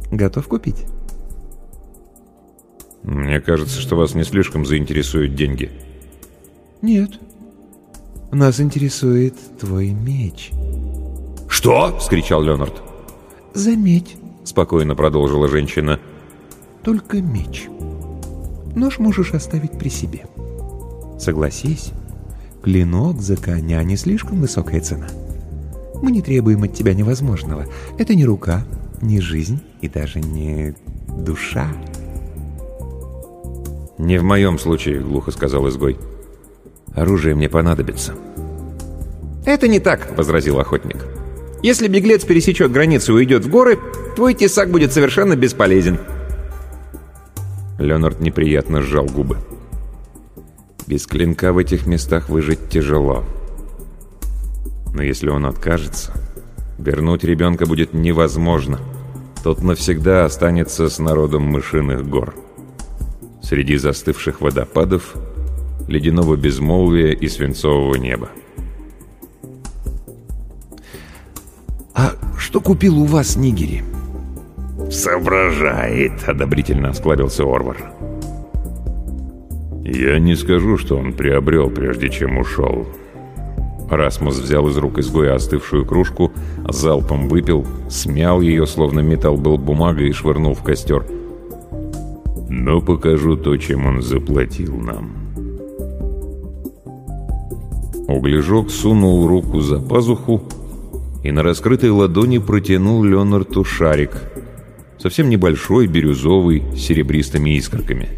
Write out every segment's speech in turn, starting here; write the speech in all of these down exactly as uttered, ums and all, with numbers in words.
Готов купить? Мне кажется, что вас не слишком заинтересуют деньги. Нет. Нас интересует твой меч. «Что?» — вскричал Леонард. Заметь, спокойно продолжила женщина. Только меч. Нож можешь оставить при себе. Согласись, клинок за коня не слишком высокая цена. Мы не требуем от тебя невозможного. Это не рука, не жизнь и даже не душа. «Не в моем случае», — глухо сказал изгой. «Оружие мне понадобится». «Это не так», — возразил охотник. «Если беглец пересечет границу и уйдет в горы, твой тесак будет совершенно бесполезен». Леонард неприятно сжал губы. Без клинка в этих местах выжить тяжело. Но если он откажется, вернуть ребенка будет невозможно. Тот навсегда останется с народом мышиных гор. Среди застывших водопадов, ледяного безмолвия и свинцового неба. «А что купил у вас Нигери?» «Соображает», — одобрительно осклабился Орвар. «Я не скажу, что он приобрел, прежде чем ушел». Расмус взял из рук изгоя остывшую кружку, залпом выпил, смял ее, словно металл был бумагой, и швырнул в костер. «Но покажу то, чем он заплатил нам». Углежок сунул руку за пазуху и на раскрытой ладони протянул Леонарду шарик, совсем небольшой, бирюзовый, с серебристыми искорками.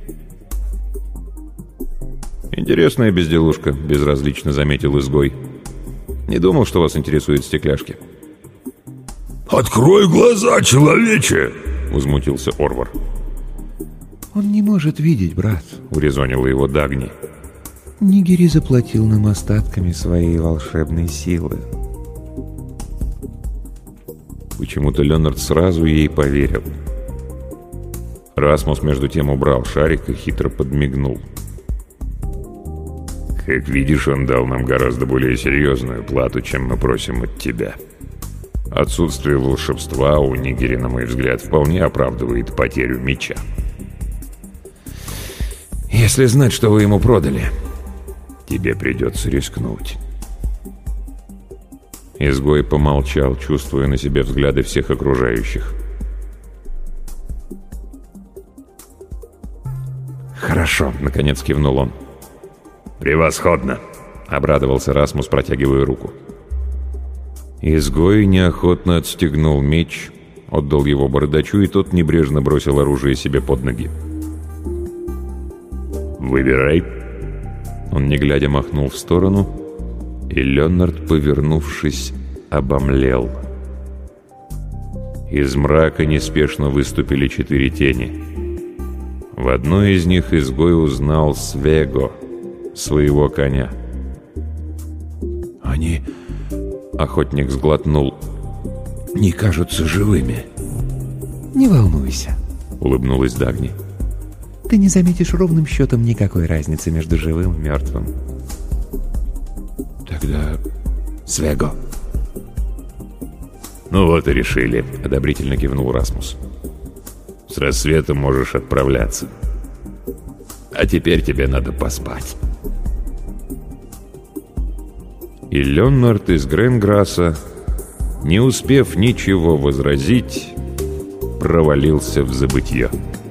«Интересная безделушка», — безразлично заметил изгой. «Не думал, что вас интересуют стекляшки». «Открой глаза, человече!» — возмутился Орвар. «Он не может видеть, брат», — урезонила его Дагни. «Нигери заплатил нам остатками своей волшебной силы». Почему-то Леонард сразу ей поверил. Расмус между тем убрал шарик и хитро подмигнул. «Как видишь, он дал нам гораздо более серьезную плату, чем мы просим от тебя. Отсутствие волшебства у Нигери, на мой взгляд, вполне оправдывает потерю меча». «Если знать, что вы ему продали, тебе придется рискнуть». Изгой помолчал, чувствуя на себе взгляды всех окружающих. «Хорошо», — наконец кивнул он. «Превосходно!» — обрадовался Расмус, протягивая руку. Изгой неохотно отстегнул меч, отдал его бородачу, и тот небрежно бросил оружие себе под ноги. «Выбирай». Он, не глядя, махнул в сторону, и Леонард, повернувшись, обомлел. Из мрака неспешно выступили четыре тени. В одной из них изгой узнал Свего, своего коня. «Они...» — охотник сглотнул. «Не кажутся живыми». «Не волнуйся», — улыбнулась Дагни. «Ты не заметишь ровным счетом никакой разницы между живым и мертвым». «Тогда Свего». «Ну вот и решили», — одобрительно кивнул Расмус. «С рассветом можешь отправляться. А теперь тебе надо поспать». И Леонард из Гренграсса, не успев ничего возразить, провалился в забытье.